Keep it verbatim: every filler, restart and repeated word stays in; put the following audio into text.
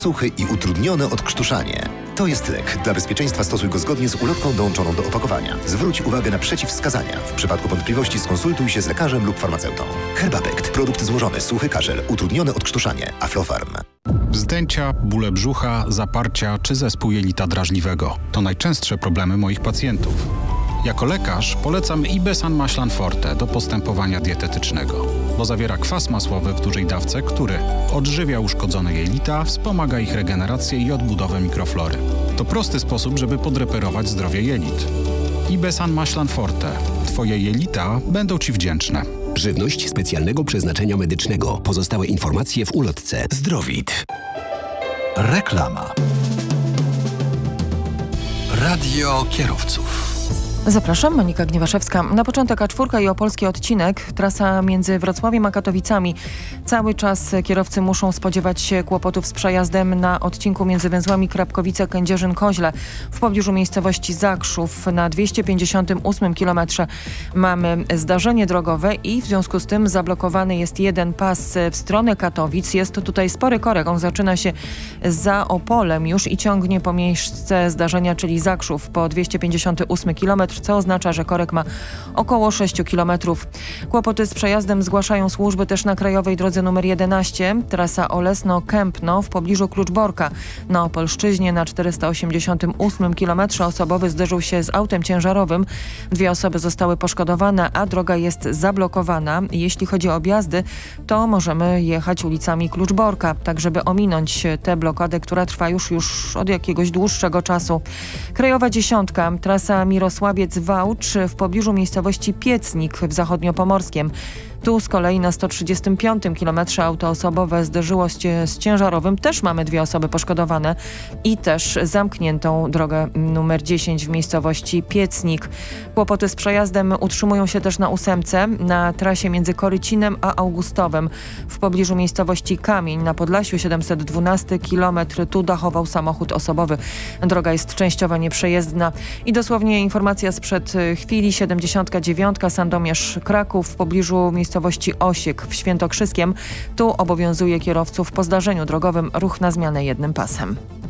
suchy i utrudnione odkrztuszanie. To jest lek. Dla bezpieczeństwa stosuj go zgodnie z ulotką dołączoną do opakowania. Zwróć uwagę na przeciwwskazania. W przypadku wątpliwości skonsultuj się z lekarzem lub farmaceutą. Herbapekt. Produkt złożony. Suchy kaszel. Utrudnione odkrztuszanie. Aflofarm. Wzdęcia, bóle brzucha, zaparcia czy zespół jelita drażliwego. To najczęstsze problemy moich pacjentów. Jako lekarz polecam Ibesan Maślan Forte do postępowania dietetycznego, bo zawiera kwas masłowy w dużej dawce, który odżywia uszkodzone jelita, wspomaga ich regenerację i odbudowę mikroflory. To prosty sposób, żeby podreperować zdrowie jelit. Ibesan Maślan Forte. Twoje jelita będą Ci wdzięczne. Żywność specjalnego przeznaczenia medycznego. Pozostałe informacje w ulotce. Zdrowit. Reklama. Radio kierowców. Zapraszam, Monika Gniewaszewska. Na początek A cztery i opolski odcinek, trasa między Wrocławiem a Katowicami. Cały czas kierowcy muszą spodziewać się kłopotów z przejazdem na odcinku między węzłami Krapkowice-Kędzierzyn-Koźle. W pobliżu miejscowości Zakrzów na dwieście pięćdziesiątym ósmym kilometrze mamy zdarzenie drogowe i w związku z tym zablokowany jest jeden pas w stronę Katowic. Jest to tutaj spory korek. On zaczyna się za Opolem już i ciągnie po miejsce zdarzenia, czyli Zakrzów po dwieście pięćdziesiąty ósmy kilometr, co oznacza, że korek ma około sześć kilometrów. Kłopoty z przejazdem zgłaszają służby też na krajowej drodze numer jedenaście, trasa Olesno-Kępno w pobliżu Kluczborka. Na Opolszczyźnie na czterysta osiemdziesiątym ósmym kilometrze osobowy zderzył się z autem ciężarowym. Dwie osoby zostały poszkodowane, a droga jest zablokowana. Jeśli chodzi o objazdy, to możemy jechać ulicami Kluczborka, tak żeby ominąć tę blokadę, która trwa już, już od jakiegoś dłuższego czasu. Krajowa dziesiątka, trasa Mirosławie Wałcz w pobliżu miejscowości Piecnik w zachodniopomorskiem. Tu z kolei na sto trzydziestym piątym kilometrze auto osobowe zderzyło się z ciężarowym. Też mamy dwie osoby poszkodowane i też zamkniętą drogę numer dziesięć w miejscowości Piecnik. Kłopoty z przejazdem utrzymują się też na ósemce na trasie między Korycinem a Augustowem w pobliżu miejscowości Kamień na Podlasiu. siedemset dwunasty kilometr. Tu dachował samochód osobowy. Droga jest częściowo nieprzejezdna. I dosłownie informacja sprzed chwili. siedemdziesiątka dziewiątka Sandomierz Kraków w pobliżu miejscowości miejscowości Osiek w Świętokrzyskiem. Tu obowiązuje kierowców po zdarzeniu drogowym ruch na zmianę jednym pasem.